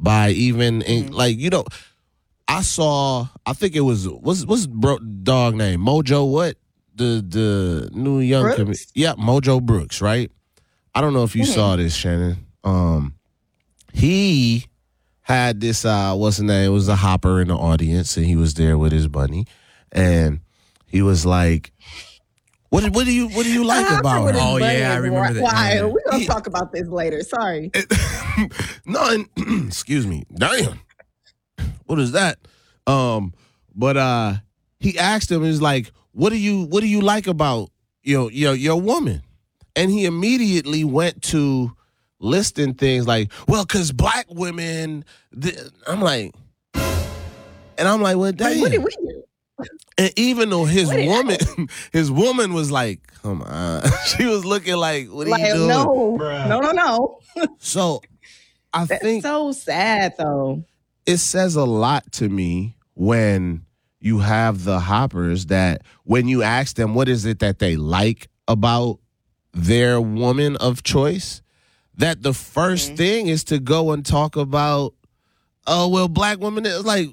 by even like I think it was what's dog name Mojo what the new young Mojo Brooks, right? I don't know if you saw this, Shannon. He had this what's his name? It was a hopper in the audience, and he was there with his bunny, and he was like, What do you like about her? Oh yeah, I remember that. Why? We're gonna talk about this later. Sorry. Excuse me. Damn. What is that? But he asked him, he's like, what do you like about your woman? And he immediately went to listing things like, well, because black women. I'm like, well, damn. What did we do? And even though his woman was like, come on. She was looking like, what are you doing? No. So I think so sad though. It says a lot to me when you have the hoppers that when you ask them what is it that they like about their woman of choice, that the first thing is to go and talk about, oh, well, black women is like,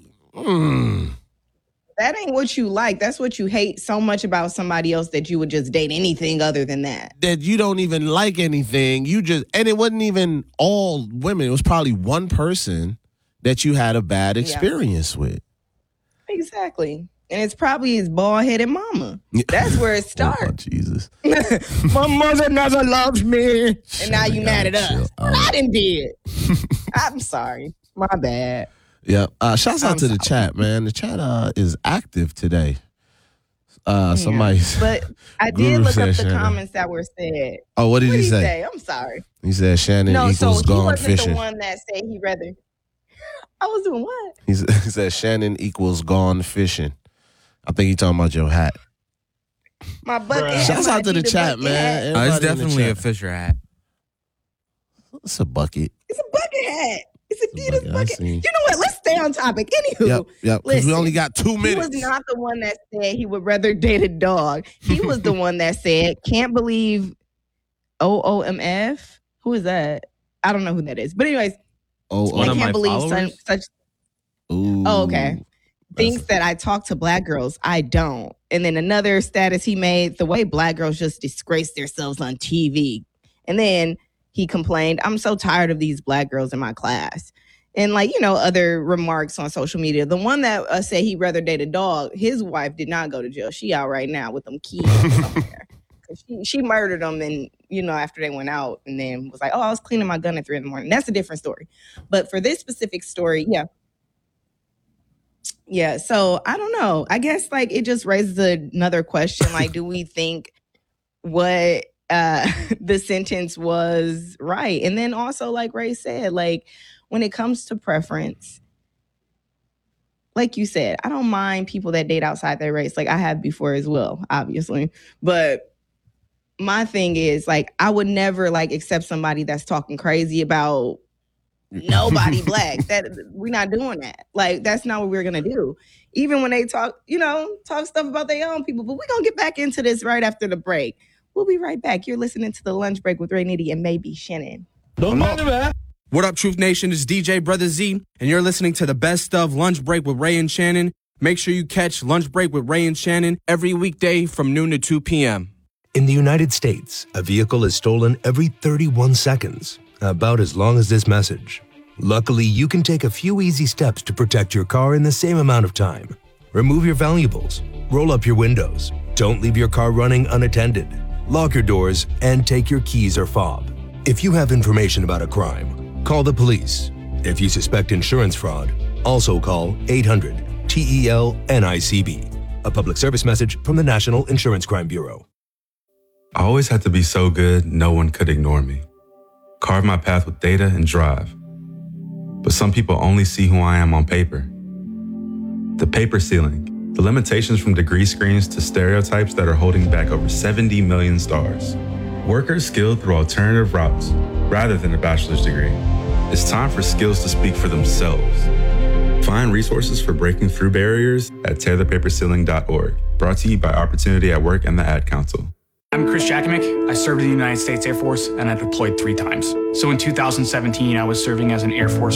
That ain't what you like. That's what you hate so much about somebody else, that you would just date anything other than that. That you don't even like anything. And it wasn't even all women. It was probably one person that you had a bad experience with. Exactly. And it's probably his bald-headed mama. That's where it starts. Oh, Jesus. My mother never loved me. And now you mad at us. I done did. I'm sorry. My bad. Yeah. Shouts out to the chat, man. The chat is active today. Somebody's. But I did look up the comments that were said. Oh, what did he say? I'm sorry. He said Shannon equals gone fishing. He wasn't the one that said he rather. I was doing what? He said Shannon equals gone fishing. I think he talking about your hat. My bucket. Shouts out to the chat, man. It's definitely a Fisher hat. It's a bucket. It's a bucket hat. It's Adidas bucket. You know what? Let's stay on topic. Anywho, yep. Because we only got 2 minutes. He was not the one that said he would rather date a dog. He was the one that said, "Can't believe OOMF." Who is that? I don't know who that is. But anyways, I can't believe such. Ooh, oh, okay. Thinks that I talk to black girls. I don't. And then another status he made, the way black girls just disgrace themselves on TV. And then he complained, I'm so tired of these black girls in my class. And other remarks on social media. The one that said he'd rather date a dog, his wife did not go to jail. She out right now with them kids somewhere. She murdered them and, after they went out, and then was like, oh, I was cleaning my gun at 3 a.m. That's a different story. But for this specific story, Yeah, so I don't know. I guess it just raises another question. Do we think what the sentence was right? And then also, like Ray said, when it comes to preference, like you said, I don't mind people that date outside their race. I have before as well, obviously. But my thing is, I would never accept somebody that's talking crazy about nobody black. That we're not doing that. That's not what we're gonna do. Even when they talk stuff about their own people. But we're gonna get back into this right after the break. We'll be right back. You're listening to the Lunch Break with Ray Nitty and maybe Shannon. Don't matter, man. What up, Truth Nation? It's DJ Brother Z, and you're listening to the best of Lunch Break with Ray and Shannon. Make sure you catch Lunch Break with Ray and Shannon every weekday from noon to 2 p.m. In the United States, a vehicle is stolen every 31 seconds, about as long as this message. Luckily, you can take a few easy steps to protect your car in the same amount of time. Remove your valuables, roll up your windows, don't leave your car running unattended, lock your doors, and take your keys or fob. If you have information about a crime, call the police. If you suspect insurance fraud, also call 800-TEL-NICB. A public service message from the National Insurance Crime Bureau. I always had to be so good, no one could ignore me. Carve my path with data and drive. But some people only see who I am on paper. The paper ceiling, the limitations from degree screens to stereotypes that are holding back over 70 million stars. Workers skilled through alternative routes rather than a bachelor's degree. It's time for skills to speak for themselves. Find resources for breaking through barriers at tearthepaperceiling.org. Brought to you by Opportunity at Work and the Ad Council. I'm Chris Jakimick. I served in the United States Air Force and I deployed 3 times. So in 2017, I was serving as an Air Force